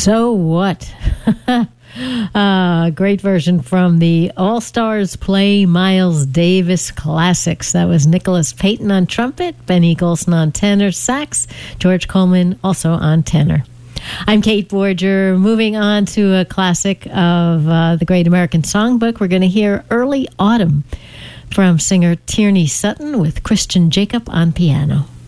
So What? Great version from the All-Stars Play Miles Davis Classics. That was Nicholas Payton on trumpet, Benny Golson on tenor sax, George Coleman also on tenor. I'm Kate Borger. Moving on to a classic of the Great American Songbook, we're going to hear Early Autumn from singer Tierney Sutton with Christian Jacob on piano.